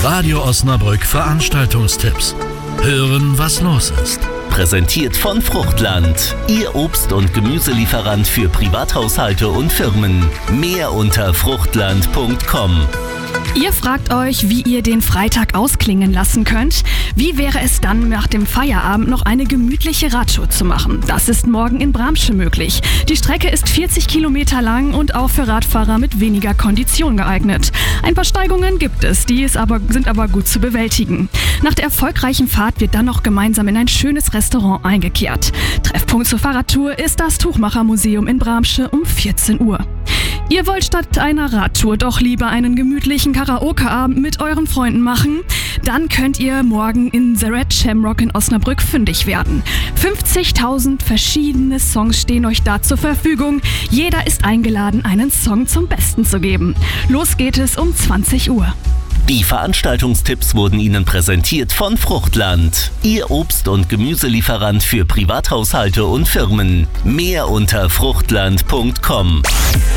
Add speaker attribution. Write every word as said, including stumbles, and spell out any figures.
Speaker 1: Radio Osnabrück Veranstaltungstipps. Hören, was los ist.
Speaker 2: Präsentiert von Fruchtland, Ihr Obst- und Gemüselieferant für Privathaushalte und Firmen. Mehr unter fruchtland punkt com.
Speaker 3: Ihr fragt euch, wie ihr den Freitag ausklingen lassen könnt. Wie wäre es dann, nach dem Feierabend noch eine gemütliche Radtour zu machen? Das ist morgen in Bramsche möglich. Die Strecke ist vierzig Kilometer lang und auch für Radfahrer mit weniger Kondition geeignet. Ein paar Steigungen gibt es, die ist aber, sind aber gut zu bewältigen. Nach der erfolgreichen Fahrt wird dann noch gemeinsam in ein schönes Restaurant eingekehrt. Treffpunkt zur Fahrradtour ist das Tuchmachermuseum in Bramsche um vierzehn Uhr. Ihr wollt statt einer Radtour doch lieber einen gemütlichen Karaoke-Abend mit euren Freunden machen? Dann könnt ihr morgen in The Red Shamrock in Osnabrück fündig werden. fünfzigtausend verschiedene Songs stehen euch da zur Verfügung. Jeder ist eingeladen, einen Song zum Besten zu geben. Los geht es um zwanzig Uhr.
Speaker 2: Die Veranstaltungstipps wurden Ihnen präsentiert von Fruchtland, Ihr Obst- und Gemüselieferant für Privathaushalte und Firmen. Mehr unter fruchtland punkt com.